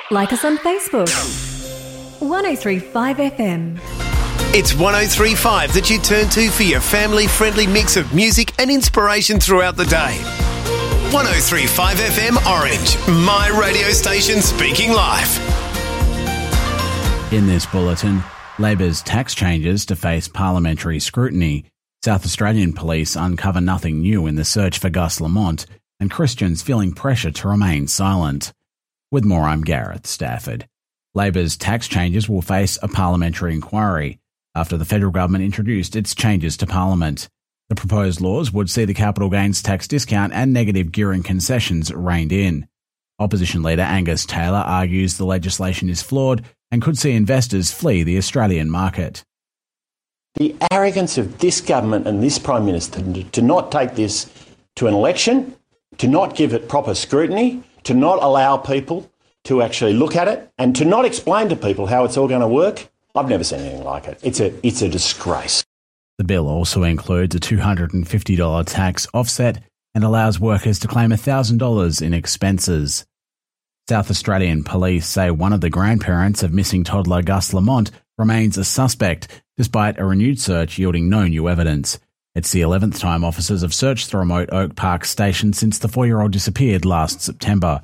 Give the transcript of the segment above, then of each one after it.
Like us on Facebook. 1035 FM. It's 1035 that you turn to for your family-friendly mix of music and inspiration throughout the day. 1035 FM Orange, my radio station speaking live. In this bulletin, Labor's tax changes to face parliamentary scrutiny. South Australian police uncover nothing new in the search for Gus Lamont, and Christians feeling pressure to remain silent. With more, I'm Gareth Stafford. Labor's tax changes will face a parliamentary inquiry after the federal government introduced its changes to Parliament. The proposed laws would see the capital gains tax discount and negative gearing concessions reined in. Opposition leader Angus Taylor argues the legislation is flawed and could see investors flee the Australian market. The arrogance of this government and this Prime Minister to not take this to an election, to not give it proper scrutiny, to not allow people to actually look at it, and to not explain to people how it's all going to work, I've never seen anything like it. It's a disgrace. The bill also includes a $250 tax offset and allows workers to claim $1,000 in expenses. South Australian police say one of the grandparents of missing toddler Gus Lamont remains a suspect, despite a renewed search yielding no new evidence. It's the 11th time officers have searched the remote Oak Park station since the 4-year-old disappeared last September.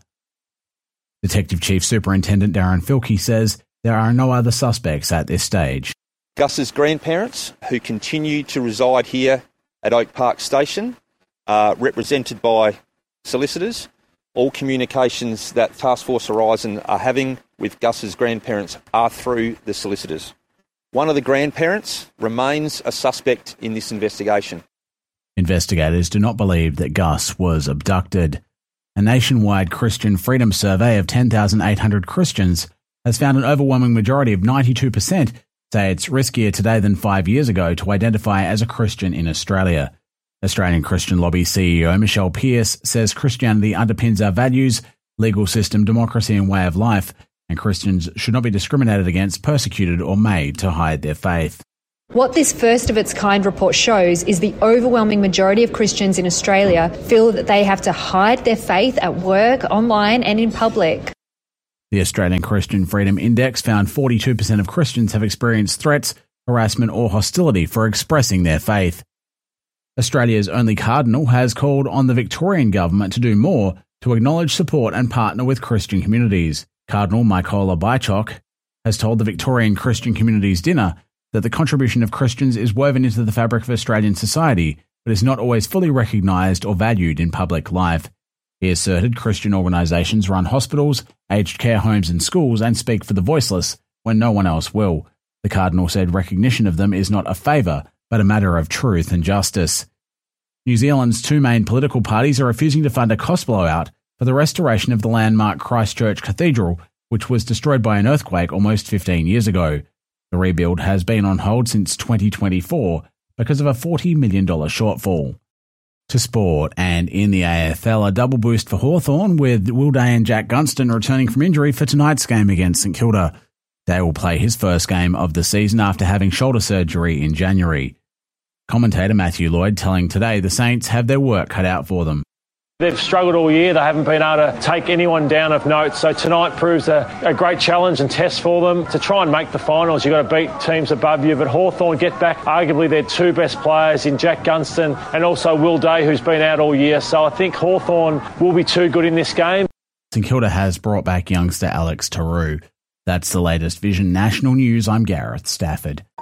Detective Chief Superintendent Darren Filkey says there are no other suspects at this stage. Gus's grandparents, who continue to reside here at Oak Park Station, are represented by solicitors. All communications that Task Force Horizon are having with Gus's grandparents are through the solicitors. One of the grandparents remains a suspect in this investigation. Investigators do not believe that Gus was abducted. A nationwide Christian Freedom Survey of 10,800 Christians has found an overwhelming majority of 92% say it's riskier today than 5 years ago to identify as a Christian in Australia. Australian Christian Lobby CEO Michelle Pearce says Christianity underpins our values, legal system, democracy and way of life, and Christians should not be discriminated against, persecuted or made to hide their faith. What this first of its kind report shows is the overwhelming majority of Christians in Australia feel that they have to hide their faith at work, online and in public. The Australian Christian Freedom Index found 42% of Christians have experienced threats, harassment or hostility for expressing their faith. Australia's only cardinal has called on the Victorian government to do more to acknowledge, support and partner with Christian communities. Cardinal Mykola Baichok has told the Victorian Christian Communities Dinner that the contribution of Christians is woven into the fabric of Australian society, but is not always fully recognised or valued in public life. He asserted Christian organisations run hospitals, aged care homes and schools and speak for the voiceless when no one else will. The Cardinal said recognition of them is not a favour, but a matter of truth and justice. New Zealand's two main political parties are refusing to fund a cost blowout for the restoration of the landmark Christchurch Cathedral, which was destroyed by an earthquake almost 15 years ago. The rebuild has been on hold since 2024 because of a $40 million shortfall. To sport, and in the AFL, a double boost for Hawthorn with Will Day and Jack Gunston returning from injury for tonight's game against St Kilda. Day will play his first game of the season after having shoulder surgery in January. Commentator Matthew Lloyd telling Today the Saints have their work cut out for them. They've struggled all year. They haven't been able to take anyone down of note. So tonight proves a great challenge and test for them. To try and make the finals, you've got to beat teams above you. But Hawthorn get back arguably their two best players in Jack Gunston and also Will Day, who's been out all year. So I think Hawthorn will be too good in this game. St Kilda has brought back youngster Alex Taru. That's the latest Vision National News. I'm Gareth Stafford.